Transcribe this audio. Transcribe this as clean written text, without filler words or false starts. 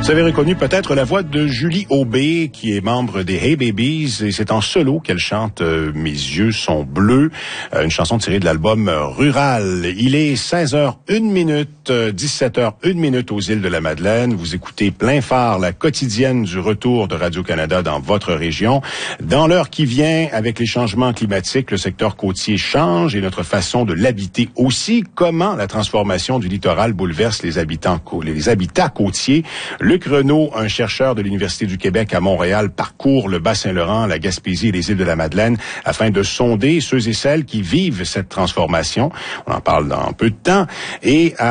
Vous avez reconnu peut-être la voix de Julie Aubé, qui est membre des Hey Babies, et c'est en solo qu'elle chante « Mes yeux sont bleus », une chanson tirée de l'album Rural. Il est 16h01, 17h01 aux îles de la Madeleine. Vous écoutez Plein Phare, la quotidienne du retour de Radio-Canada dans votre région. Dans l'heure qui vient, avec les changements climatiques, le secteur côtier change et notre façon de l'habiter aussi. Comment la transformation du littoral bouleverse les habitats côtiers? Luc Renaud, un chercheur de l'Université du Québec à Montréal, parcourt le Bas-Saint-Laurent, la Gaspésie et les îles de la Madeleine afin de sonder ceux et celles qui vivent cette transformation. On en parle dans peu de temps. Et